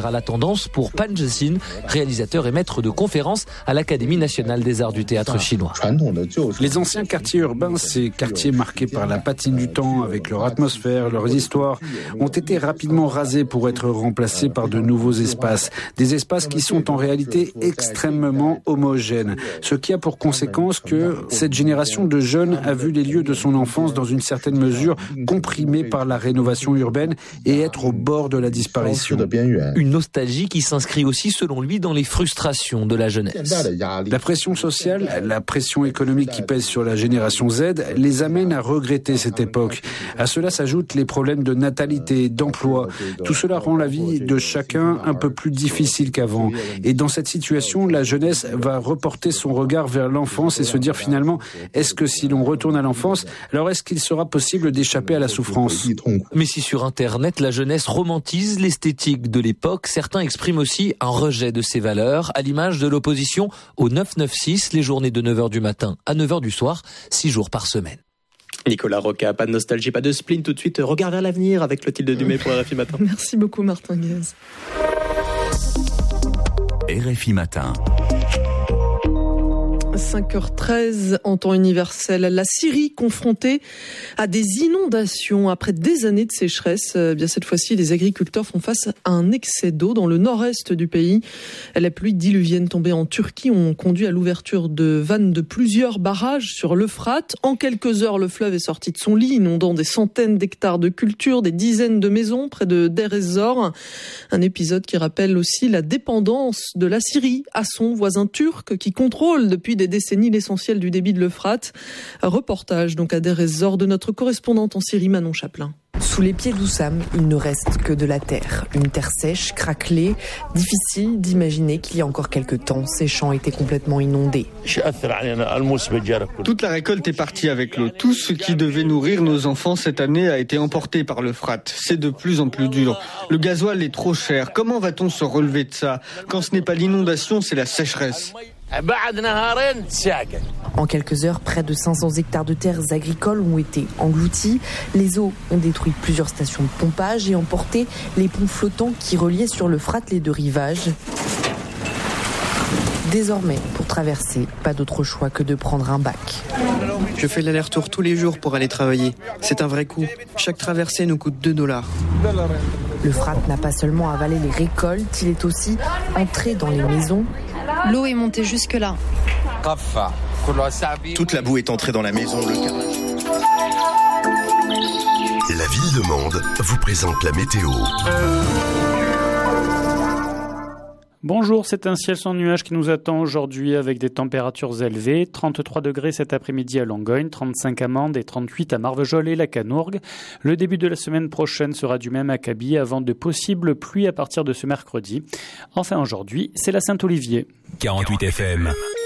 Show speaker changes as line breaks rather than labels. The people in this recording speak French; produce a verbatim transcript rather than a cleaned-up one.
contraire à la tendance pour Pan Zhixin, réalisateur et maître de conférences à l'Académie nationale des arts du théâtre chinois.
Les anciens quartiers urbains, ces quartiers marqués par la patine du temps, avec leur atmosphère, leurs histoires, ont été rapidement rasés pour être remplacés par de nouveaux espaces. Des espaces qui sont en réalité extrêmement homogènes. Ce qui a pour conséquence que cette génération de jeunes a vu les lieux de son enfance dans une certaine mesure comprimés par la rénovation urbaine et être au bord de la disparition.
Une nostalgie qui s'inscrit aussi, selon lui, dans les frustrations de la jeunesse.
La pression sociale, la pression économique qui pèse sur la génération Z les amène à regretter cette époque. À cela s'ajoutent les problèmes de natalité, d'emploi. Tout cela rend la vie de chacun un peu plus difficile qu'avant. Et dans cette situation, la jeunesse va reporter son regard vers l'enfance et se dire finalement, est-ce que si l'on retourne à l'enfance, alors est-ce qu'il sera possible d'échapper à la souffrance ?
Mais si sur Internet, la jeunesse romantise l'esthétique de l'époque, certains expriment aussi un rejet de ces valeurs, à l'image de l'opposition au neuf neuf six, les journées de neuf heures du matin à neuf heures du soir, six jours par semaine.
Nicolas Roca, pas de nostalgie, pas de spleen, tout de suite, regard vers l'avenir avec Clotilde Dumais pour R F I Matin.
Merci beaucoup Martin Guez.
R F I Matin.
cinq heures treize en temps universel. La Syrie confrontée à des inondations après des années de sécheresse. Eh bien cette fois-ci, les agriculteurs font face à un excès d'eau dans le nord-est du pays. La pluie diluvienne tombée en Turquie ont conduit à l'ouverture de vannes de plusieurs barrages sur l'Euphrate. En quelques heures, le fleuve est sorti de son lit, inondant des centaines d'hectares de cultures, des dizaines de maisons près de Deir ez-Zor. Un épisode qui rappelle aussi la dépendance de la Syrie à son voisin turc qui contrôle depuis des décennies l'essentiel du débit de l'Euphrate. Reportage donc à Deir ez-Zor de notre correspondante en Syrie, Manon Chaplin.
Sous les pieds d'Oussam, il ne reste que de la terre. Une terre sèche, craquelée, difficile d'imaginer qu'il y a encore quelques temps, ces champs étaient complètement inondés.
Toute la récolte est partie avec l'eau. Tout ce qui devait nourrir nos enfants cette année a été emporté par l'Euphrate. C'est de plus en plus dur. Le gasoil est trop cher. Comment va-t-on se relever de ça ? Quand ce n'est pas l'inondation, c'est la sécheresse.
En quelques heures, près de cinq cents hectares de terres agricoles ont été engloutis. Les eaux ont détruit plusieurs stations de pompage et emporté les ponts flottants qui reliaient sur l'Euphrate les deux rivages. Désormais, pour traverser, pas d'autre choix que de prendre un bac.
Je fais l'aller-retour tous les jours pour aller travailler. C'est un vrai coût. Chaque traversée nous coûte deux dollars.
L'Euphrate n'a pas seulement avalé les récoltes, il est aussi entré dans les maisons.
L'eau est montée jusque-là.
Toute la boue est entrée dans la maison. Le
La ville de Mende vous présente la météo.
Bonjour, c'est un ciel sans nuages qui nous attend aujourd'hui avec des températures élevées. trente-trois degrés cet après-midi à Langogne, trente-cinq à Mende et trente-huit à Marvejols et la Canourgue. Le début de la semaine prochaine sera du même acabit avant de possibles pluies à partir de ce mercredi. Enfin aujourd'hui, c'est la Saint-Olivier.
quarante-huit F M.